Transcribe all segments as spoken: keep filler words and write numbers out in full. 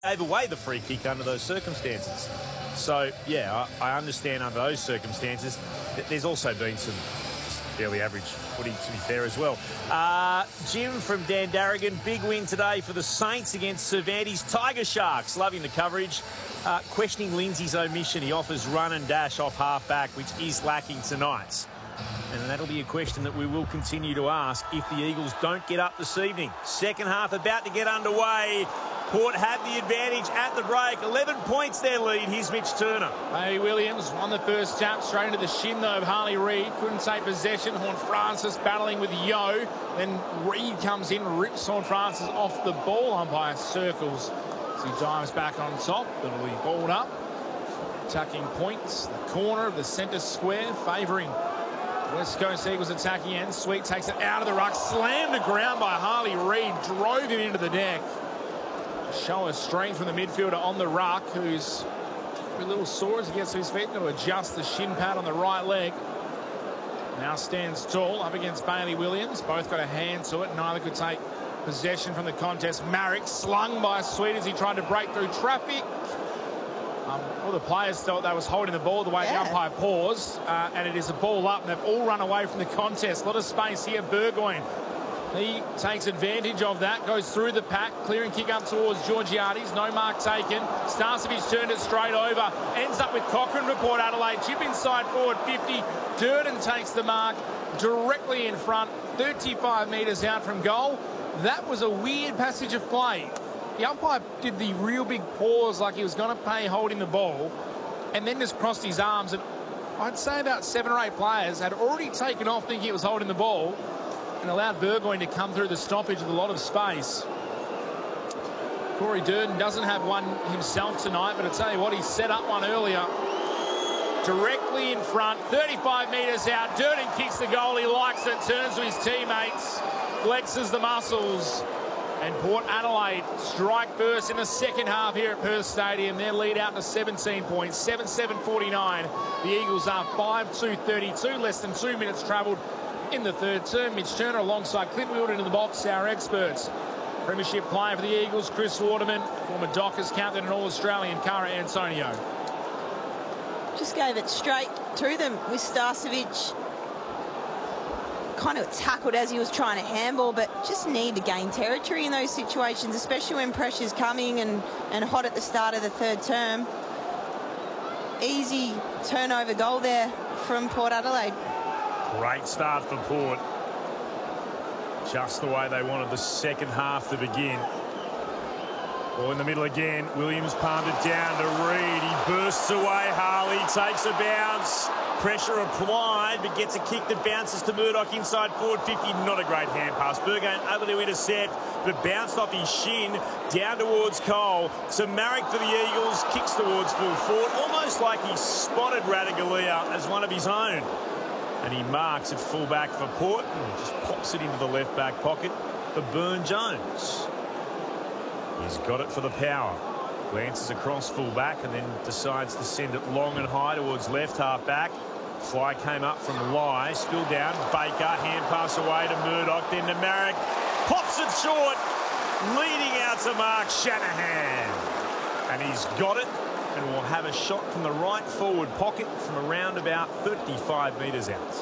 gave away the free kick under those circumstances. So, yeah, I, I understand under those circumstances that there's also been some fairly average footy, to be fair, as well. Uh, Jim from Dan Darrigan, big win today for the Saints against Cervantes Tiger Sharks. Loving the coverage. Uh, questioning Lindsay's omission. He offers run and dash off half-back, which is lacking tonight. And that'll be a question that we will continue to ask if the Eagles don't get up this evening. Second half about to get underway. Port had the advantage at the break. eleven points their lead. Here's Mitch Turner. Bailey Williams won the first tap straight into the shin, though, of Harley Reid. Couldn't take possession. Horne-Francis battling with Yo. Then Reid comes in, rips Horne-Francis off the ball. Umpire circles as he dives back on top. It'll be balled up. Attacking points. The corner of the centre square favouring West Coast Eagles attacking end. Sweet takes it out of the ruck. Slammed to ground by Harley Reid. Drove him into the deck. Show of strength from the midfielder on the ruck, who's a little sore as he gets to his feet to adjust the shin pad on the right leg. Now stands tall up against Bailey Williams. Both got a hand to it. Neither could take possession from the contest. Marek slung by Sweet as he tried to break through traffic. Um, all the players thought they was holding the ball the way yeah. the umpire paused, uh, and it is a ball up, and they've all run away from the contest. A lot of space here. Burgoyne. He takes advantage of that, goes through the pack, clearing kick up towards Georgiades. No mark taken. Starcevic turned it straight over. Ends up with Cochrane for Port Adelaide. Chip inside forward fifty. Durden takes the mark directly in front, thirty-five metres out from goal. That was a weird passage of play. The umpire did the real big pause like he was going to pay holding the ball, and then just crossed his arms. And I'd say about seven or eight players had already taken off thinking it was holding the ball, and allowed Burgoyne to come through the stoppage with a lot of space. Corey Durden doesn't have one himself tonight, but I tell you what, he set up one earlier. Directly in front, thirty-five metres out. Durden kicks the goal. He likes it, turns to his teammates, flexes the muscles. And Port Adelaide strike first in the second half here at Perth Stadium. Their lead out to seventeen points, seven seven forty-nine. The Eagles are five two thirty-two, less than two minutes travelled in the third term. Mitch Turner alongside Clint Wilden in the box, our experts. Premiership player for the Eagles, Chris Waterman, former Dockers captain and All-Australian, Cara Antonio. Just gave it straight to them with Starcevic. Kind of tackled as he was trying to handball, but just need to gain territory in those situations, especially when pressure's coming and, and hot at the start of the third term. Easy turnover goal there from Port Adelaide. Great start for Port. Just the way they wanted the second half to begin. Ball in the middle again. Williams palmed it down to Reid. He bursts away. Harley takes a bounce. Pressure applied, but gets a kick that bounces to Murdoch inside forward fifty. Not a great hand pass. Burgoyne able to intercept, but bounced off his shin down towards Cole. So Marek for the Eagles kicks towards full forward, almost like he spotted Ratugolea as one of his own. And he marks at full-back for Port and just pops it into the left-back pocket for Byrne-Jones. He's got it for the power. Glances across full-back and then decides to send it long and high towards left half-back. Fly came up from Lai, spilled down. Baker, hand pass away to Murdoch, then to Marek. Pops it short, leading out to Mark Shanahan. And he's got it. And will have a shot from the right forward pocket from around about thirty-five metres out.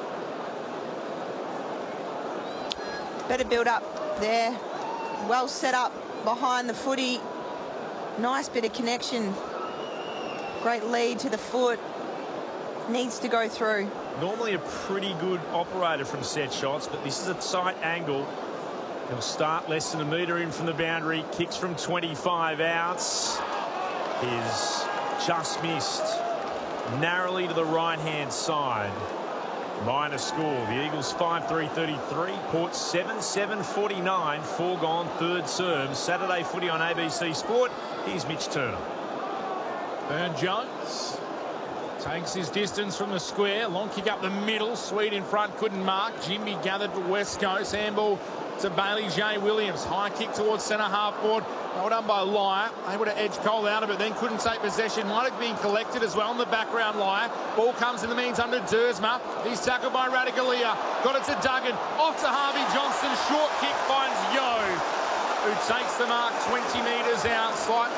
Better build up there. Well set up behind the footy. Nice bit of connection. Great lead to the foot. Needs to go through. Normally a pretty good operator from set shots, but this is a tight angle. He'll start less than a metre in from the boundary. Kicks from twenty-five out. Is just missed narrowly to the right-hand side. Minor score. The Eagles five three thirty-three. Port seven seven forty-nine. Four gone, third serve. Saturday footy on A B C Sport. Here's Mitch Turner. Byrne-Jones takes his distance from the square. Long kick up the middle. Sweet in front, couldn't mark. Jimmy gathered for West Coast. Handball to Bailey J. Williams. High kick towards centre half forward. Well done by Lyer. Able to edge Cole out of it, then couldn't take possession. Might have been collected as well in the background, Lyer. Ball comes in the meantime to Dersma. He's tackled by Ratugolea. Got it to Duggan. Off to Harvey Johnston. Short kick finds Yo. who takes the mark twenty metres out. Slight